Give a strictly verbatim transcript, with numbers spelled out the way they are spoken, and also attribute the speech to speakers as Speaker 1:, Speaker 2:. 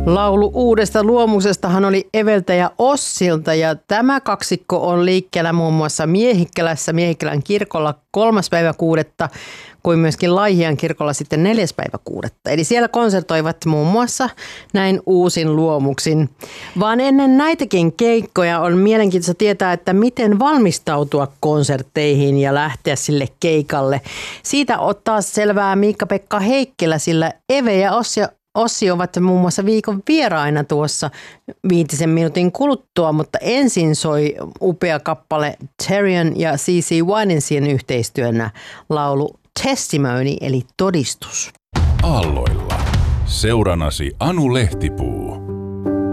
Speaker 1: Laulu uudesta luomuksestahan oli Eveltä ja Ossilta ja tämä kaksikko on liikkeellä muun muassa Miehikkälässä, Miehikkälän kirkolla kolmas päivä kuudetta, kuin myöskin Laihian kirkolla sitten neljäs päivä kuudetta. Eli siellä konsertoivat muun muassa näin uusin luomuksin. Vaan ennen näitäkin keikkoja on mielenkiintoista tietää, että miten valmistautua konsertteihin ja lähteä sille keikalle. Siitä ottaa selvää Miikka-Pekka Heikkilä, sillä Eve ja Ossi Ossi ovat muun muassa viikon vieraina tuossa viitisen minuutin kuluttua, mutta ensin soi upea kappale Therion ja C C Winensien yhteistyönä laulu Testimony eli todistus.
Speaker 2: Aalloilla. Seuranasi Anu Lehtipuu.